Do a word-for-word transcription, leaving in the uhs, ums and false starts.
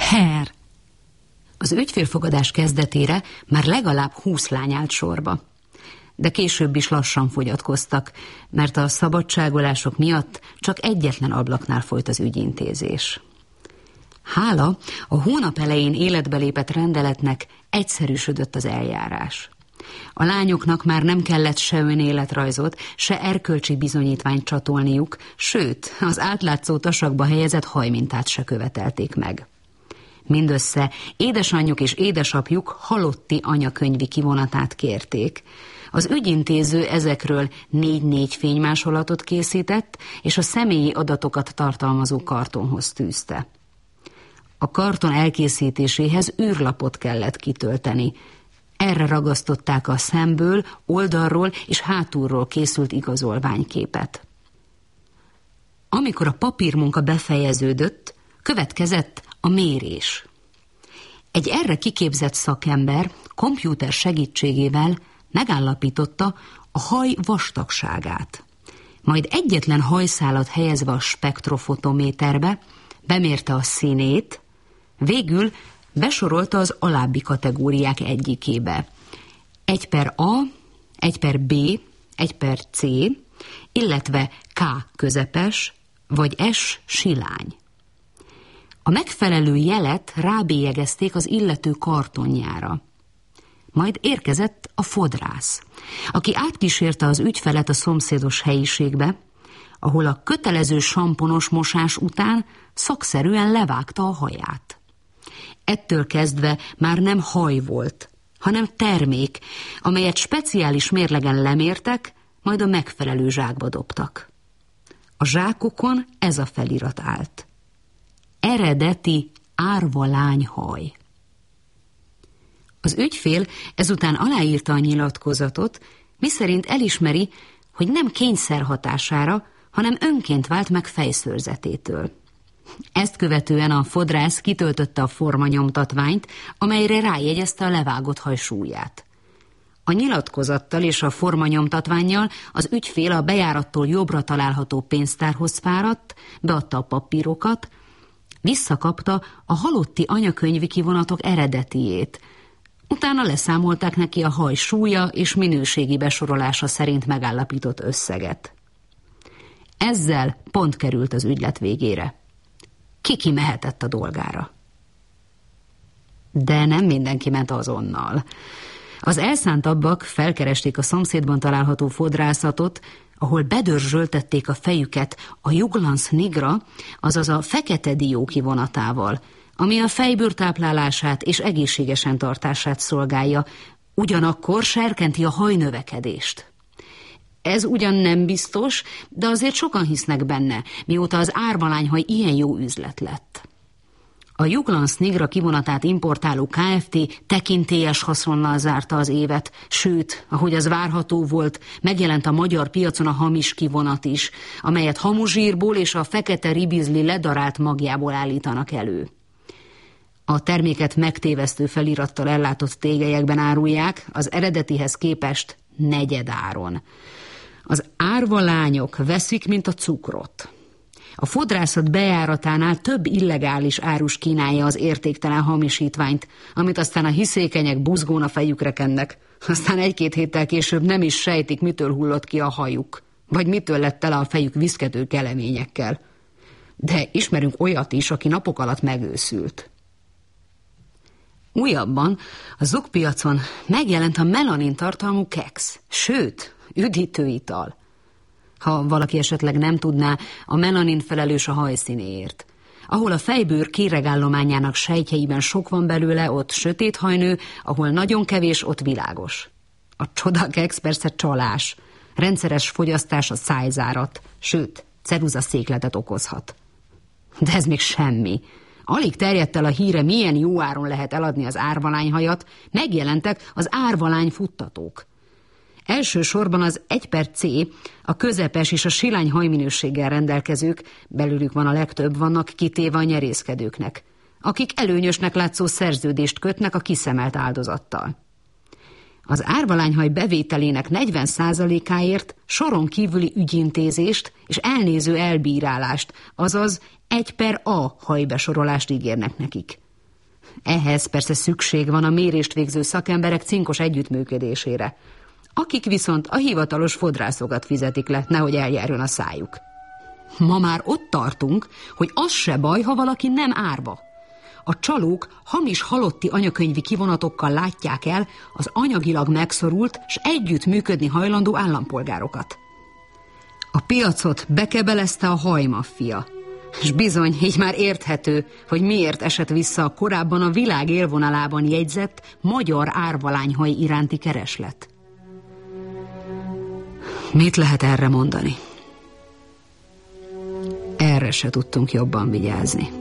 Per! Az ügyfélfogadás kezdetére már legalább húsz lány állt sorba. De később is lassan fogyatkoztak, mert a szabadságolások miatt csak egyetlen ablaknál folyt az ügyintézés. Hála a hónap elején életbe lépett rendeletnek egyszerűsödött az eljárás. A lányoknak már nem kellett se önéletrajzot, se erkölcsi bizonyítványt csatolniuk, sőt, az átlátszó tasakba helyezett hajmintát se követelték meg. Mindössze édesanyjuk és édesapjuk halotti anyakönyvi kivonatát kérték. Az ügyintéző ezekről négy-négy fénymásolatot készített, és a személyi adatokat tartalmazó kartonhoz tűzte. A karton elkészítéséhez űrlapot kellett kitölteni. Erre ragasztották a szemből, oldalról és hátulról készült igazolványképet. Amikor a papírmunka befejeződött, következett a mérés. Egy erre kiképzett szakember kompjúter segítségével megállapította a haj vastagságát. Majd egyetlen hajszálat helyezve a spektrofotométerbe bemérte a színét, végül besorolta az alábbi kategóriák egyikébe. Egy per A, egy per B, egy per C, illetve K közepes, vagy S silány. A megfelelő jelet rábélyegezték az illető kartonjára. Majd érkezett a fodrász, aki átkísérte az ügyfelet a szomszédos helyiségbe, ahol a kötelező samponos mosás után szakszerűen levágta a haját. Ettől kezdve már nem haj volt, hanem termék, amelyet speciális mérlegen lemértek, majd a megfelelő zsákba dobtak. A zsákokon ez a felirat állt: eredeti árva lányhaj. Az ügyfél ezután aláírta a nyilatkozatot, miszerint elismeri, hogy nem kényszer hatására, hanem önként vált meg fejszőrzetétől. Ezt követően a fodrász kitöltötte a formanyomtatványt, amelyre rájegyezte a levágott haj súlyát. A nyilatkozattal és a formanyomtatvánnyal az ügyfél a bejárattól jobbra található pénztárhoz fáradt, beadta a papírokat, visszakapta a halotti anyakönyvi kivonatok eredetiét. Utána leszámolták neki a haj súlya és minőségi besorolása szerint megállapított összeget. Ezzel pont került az ügylet végére. Ki mehetett a dolgára. De nem mindenki ment azonnal. Az elszántabbak felkeresték a szomszédban található fodrászatot, ahol bedörzsöltették a fejüket a Juglans nigra, azaz a fekete dió kivonatával, ami a fejbőr táplálását és egészségesen tartását szolgálja, ugyanakkor serkenti a hajnövekedést. Ez ugyan nem biztos, de azért sokan hisznek benne, mióta az árvalányhaj ilyen jó üzlet lett. A Juglans nigra kivonatát importáló Kft. Tekintélyes haszonnal zárta az évet, sőt, ahogy az várható volt, megjelent a magyar piacon a hamis kivonat is, amelyet hamuzsírból és a fekete ribizli ledarált magjából állítanak elő. A terméket megtévesztő felirattal ellátott tégelyekben árulják, az eredetihez képest negyedáron. Az árva lányok veszik, mint a cukrot. A fodrászat bejáratánál több illegális árus kínálja az értéktelen hamisítványt, amit aztán a hiszékenyek buzgón a fejükre kennek, aztán egy-két héttel később nem is sejtik, mitől hullott ki a hajuk, vagy mitől lett tele a fejük viszkető keleményekkel. De ismerünk olyat is, aki napok alatt megőszült. Újabban a zugpiacon megjelent a melanin tartalmú keksz, sőt, üdítőital. Ha valaki esetleg nem tudná, a melanin felelős a hajszínéért. Ahol a fejbőr kéregállományának sejtjeiben sok van belőle, ott sötét hajnő, ahol nagyon kevés, ott világos. A csodakeksz persze csalás, rendszeres fogyasztás a szájzárat, sőt, ceruzaszékletet okozhat. De ez még semmi. Alig terjedt el a híre, milyen jó áron lehet eladni az árvalányhajat, megjelentek az árvalány futtatók. Elsősorban az egy per C, a közepes és a silány hajminőséggel rendelkezők, belőlük van a legtöbb, vannak kitéve a nyerészkedőknek, akik előnyösnek látszó szerződést kötnek a kiszemelt áldozattal. Az árvalányhaj bevételének negyven százalékáért soron kívüli ügyintézést és elnéző elbírálást, azaz egy per A hajbesorolást ígérnek nekik. Ehhez persze szükség van a mérést végző szakemberek cinkos együttműködésére, akik viszont a hivatalos fodrászokat fizetik le, nehogy eljárjon a szájuk. Ma már ott tartunk, hogy az se baj, ha valaki nem árva. A csalók hamis halotti anyakönyvi kivonatokkal látják el az anyagilag megszorult s együttműködni hajlandó állampolgárokat. A piacot bekebelezte a hajmaffia, és bizony, így már érthető, hogy miért esett vissza a korábban a világ élvonalában jegyzett magyar árvalányhaj iránti kereslet. Mit lehet erre mondani? Erre se tudtunk jobban vigyázni.